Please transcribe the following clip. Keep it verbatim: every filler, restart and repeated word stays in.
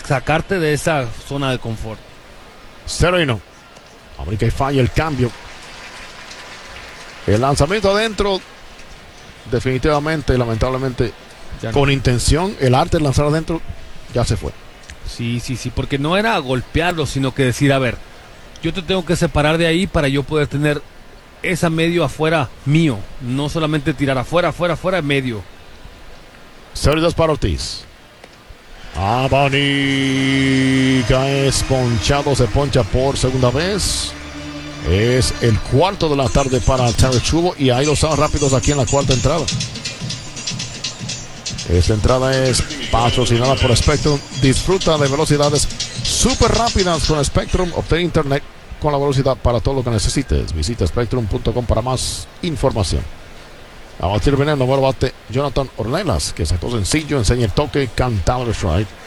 sacarte de esa zona de confort. Sereno. Abrica y falla el cambio. El lanzamiento adentro. Definitivamente, lamentablemente, Ya no. con intención, el arte de lanzar adentro ya se fue. Sí, sí, sí, porque no era golpearlo, sino que decir, a ver, yo te tengo que separar de ahí para yo poder tener esa medio afuera mío, no solamente tirar afuera, afuera, afuera, medio. cero y dos para Ortiz. Abanica es ponchado, se poncha por segunda vez. Es el cuarto de la tarde para Terry Chubo y hay dos outs rápidos aquí en la cuarta entrada. Esta entrada es patrocinada por Spectrum. Disfruta de velocidades súper rápidas con Spectrum. Obtén internet con la velocidad para todo lo que necesites. Visita spectrum punto com para más información. A batir veneno, nuevo bate Jonathan Ornelas, que sacó sencillo, enseña el toque, cantado el strike.